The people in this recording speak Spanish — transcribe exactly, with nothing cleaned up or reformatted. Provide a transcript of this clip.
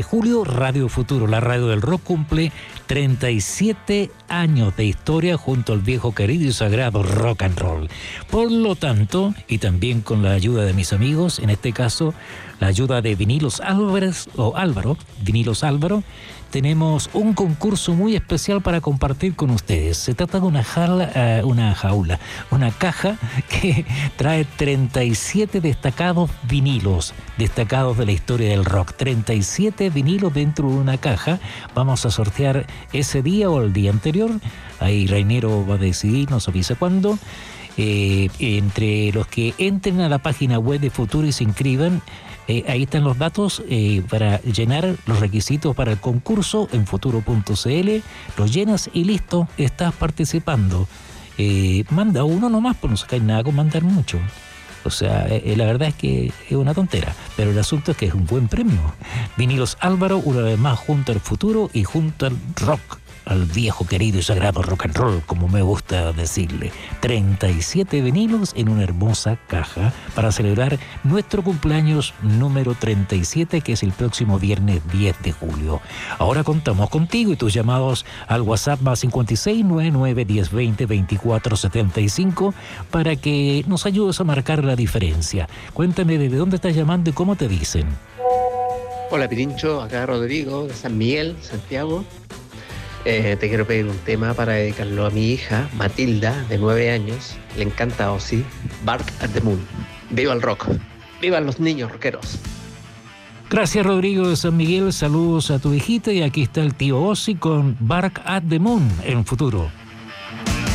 julio, Radio Futuro, la radio del rock, cumple treinta y siete años de historia junto al viejo querido y sagrado rock and roll. Por lo tanto, y también con la ayuda de mis amigos, en este caso, la ayuda de Vinilos Álvarez, o Álvaro, Vinilos Álvaro, tenemos un concurso muy especial para compartir con ustedes. Se trata de una jaula, uh, una jaula, una caja que trae treinta y siete destacados vinilos, destacados de la historia del rock. treinta y siete vinilos dentro de una caja. Vamos a sortear ese día o el día anterior. Ahí Rainero va a decidir, nos avisa cuándo. Eh, entre los que entren a la página web de Futuro y se inscriban, eh, ahí están los datos eh, para llenar los requisitos para el concurso en futuro punto c l. Los llenas y listo, estás participando. Eh, manda uno nomás, pues no sacáis nada con mandar mucho. O sea, eh, la verdad es que es una tontera, pero el asunto es que es un buen premio. Vinilos Álvaro, una vez más, junto al futuro y junto al rock, al viejo querido y sagrado rock and roll, como me gusta decirle. treinta y siete vinilos en una hermosa caja para celebrar nuestro cumpleaños número treinta y siete, que es el próximo viernes diez de julio. Ahora contamos contigo y tus llamados al WhatsApp más cincuenta y seis, noventa y nueve, diez, veinte, veinticuatro, setenta y cinco para que nos ayudes a marcar la diferencia. Cuéntame desde dónde estás llamando y cómo te dicen. Hola Pirincho, acá Rodrigo de San Miguel, Santiago. Eh, te quiero pedir un tema para dedicarlo a mi hija, Matilda, de nueve años. Le encanta Ozzy, Bark at the Moon. ¡Viva el rock! ¡Vivan los niños rockeros! Gracias, Rodrigo de San Miguel. Saludos a tu hijita y aquí está el tío Ozzy con Bark at the Moon en Futuro.